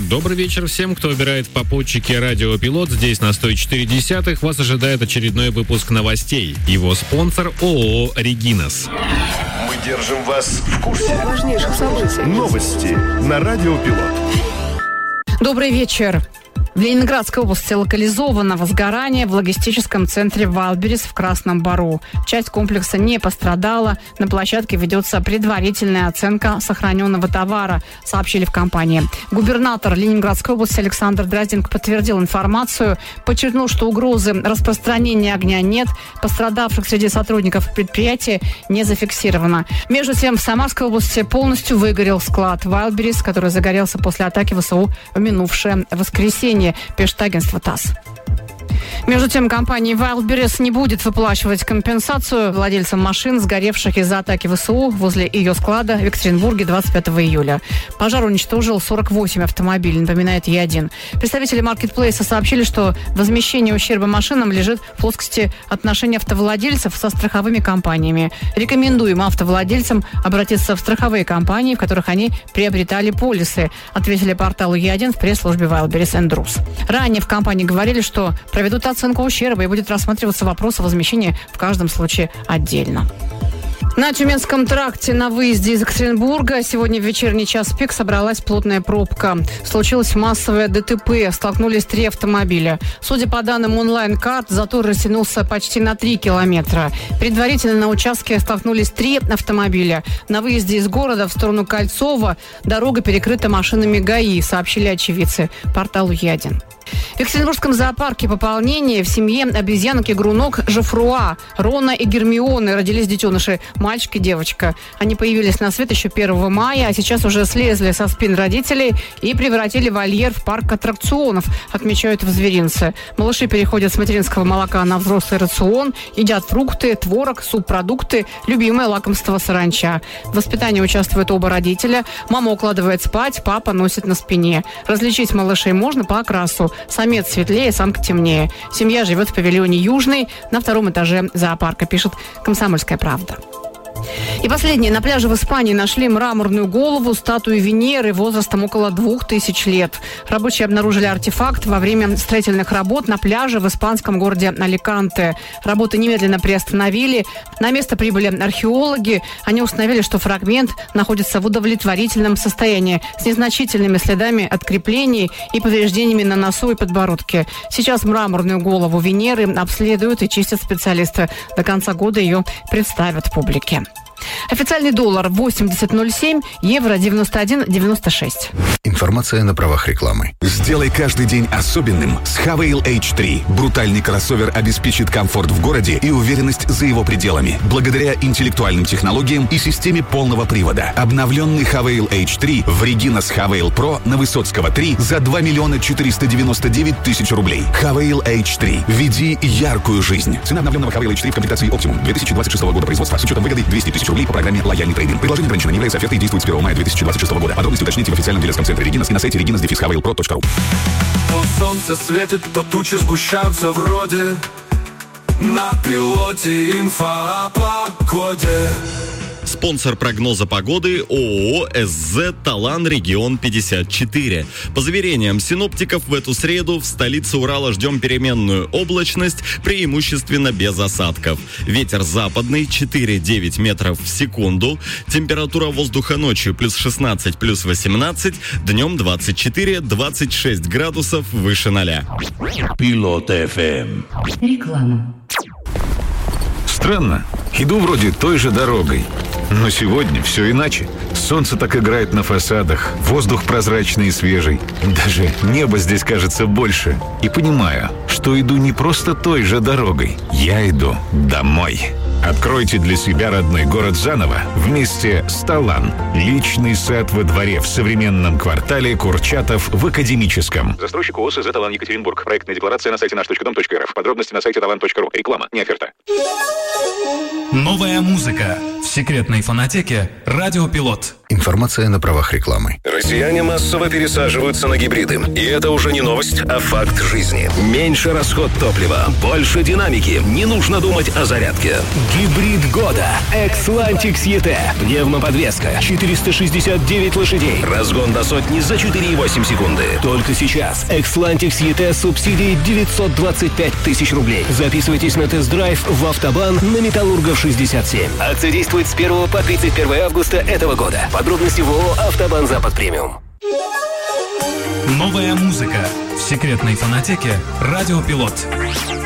Добрый вечер всем, кто выбирает попутчики радио Пилот. Здесь на 104.10 вас ожидает очередной выпуск новостей. Его спонсор ООО «Регинас». Мы держим вас в курсе важнейших событий. Новости на радио Пилот. Добрый вечер. В Ленинградской области локализовано возгорание в логистическом центре Вайлдберрис в Красном Бару. Часть комплекса не пострадала. На площадке ведется предварительная оценка сохраненного товара, сообщили в компании. Губернатор Ленинградской области Александр Дрозденко подтвердил информацию, подчеркнул, что угрозы распространения огня нет. Пострадавших среди сотрудников предприятия не зафиксировано. Между тем, в Самарской области полностью выгорел склад Вайлдберрис, который загорелся после атаки ВСУ в минувшее воскресенье, пишет агентство ТАСС. Между тем, компания Wildberries не будет выплачивать компенсацию владельцам машин, сгоревших из-за атаки ВСУ возле ее склада в Екатеринбурге 25 июля. Пожар уничтожил 48 автомобилей, напоминает Е1. Представители маркетплейса сообщили, что возмещение ущерба машинам лежит в плоскости отношений автовладельцев со страховыми компаниями. Рекомендуем автовладельцам обратиться в страховые компании, в которых они приобретали полисы, ответили порталу Е1 в пресс-службе Wildberries & Druss. Ранее в компании говорили, что проведут оценку ущерба и будет рассматриваться вопрос о возмещении в каждом случае отдельно. На Тюменском тракте на выезде из Екатеринбурга сегодня в вечерний час пик собралась плотная пробка. Случилось массовое ДТП. Столкнулись 3 автомобиля. Судя по данным онлайн-карт, затор растянулся почти на 3 километра. Предварительно на участке столкнулись 3 автомобиля. На выезде из города в сторону Кольцова дорога перекрыта машинами ГАИ, сообщили очевидцы порталу Е1. В Екатеринбургском зоопарке пополнение. В семье обезьянок-игрунок Жофруа, Рона и Гермионы родились детеныши, мальчик и девочка. Они появились на свет еще 1 мая, а сейчас уже слезли со спин родителей и превратили вольер в парк аттракционов, отмечают в зверинце. Малыши переходят с материнского молока на взрослый рацион, едят фрукты, творог, субпродукты, любимое лакомство саранча. В воспитании участвуют оба родителя. Мама укладывает спать, папа носит на спине. Различить малышей можно по окрасу. Самец светлее, самка темнее. Семья живет в павильоне «Южный» на 2 этаже зоопарка, пишет «Комсомольская правда». И последнее. На пляже в Испании нашли мраморную голову статуи Венеры возрастом около 2000 лет. Рабочие обнаружили артефакт во время строительных работ на пляже в испанском городе Аликанте. Работы немедленно приостановили. На место прибыли археологи. Они установили, что фрагмент находится в удовлетворительном состоянии с незначительными следами от креплений и повреждениями на носу и подбородке. Сейчас мраморную голову Венеры обследуют и чистят специалисты. До конца года ее представят публике. Официальный доллар 80.07, евро 91.96. Информация на правах рекламы. Сделай каждый день особенным с Havail H3. Брутальный кроссовер обеспечит комфорт в городе и уверенность за его пределами. Благодаря интеллектуальным технологиям и системе полного привода. Обновленный Havail H3 в Reginas Havail Pro на Высоцкого 3 за 2 499 000 рублей. Havail H3. Веди яркую жизнь. Цена обновленного Havail H3 в комплектации Optimum 2026 года производства с учетом выгоды 200 000 рублей по программе «Лояльный трейдинг». Предложение ограничено, не является офертой и действует с 1 мая 2026 года. Подробности уточните в официальном дилерском центре «Регинас» и на сайте reginas-havailpro.ru. То солнце светит, то тучи сгущаются вроде. На пилоте инфо о погоде. Спонсор прогноза погоды ООО «СЗ Талан Регион 54». По заверениям синоптиков, в эту среду в столице Урала ждем переменную облачность, преимущественно без осадков. Ветер западный 4-9 метров в секунду. Температура воздуха ночью плюс 16, плюс 18, днем 24-26 градусов выше 0. Пилот FM. Реклама. Странно. Иду вроде той же дорогой. Но сегодня все иначе. Солнце так играет на фасадах, воздух прозрачный и свежий. Даже небо здесь кажется больше. И понимаю, что иду не просто той же дорогой. Я иду домой. Откройте для себя родной город заново вместе с Талан. Личный сад во дворе в современном квартале Курчатов в Академическом. Застройщик ООО «СЗ Талан Екатеринбург». Проектная декларация на сайте nаш.дом.рф. Подробности на сайте talan.ru. Реклама, не оферта. Новая музыка. Вся секретной фонотеке «Радио Пилот». Информация на правах рекламы. Россияне массово пересаживаются на гибриды. И это уже не новость, а факт жизни. Меньше расход топлива, больше динамики. Не нужно думать о зарядке. Гибрид года. Xlantix ET. Пневмоподвеска. 469 лошадей. Разгон до сотни за 4,8 секунды. Только сейчас. Xlantix ET с субсидией 925 тысяч рублей. Записывайтесь на тест-драйв в Автобан на Металлургов 67. Акция действует с 1 по 31 августа этого года. Подробности в ООО «Автобан Запад Премиум». Новая музыка в секретной фонотеке «Радио Пилот».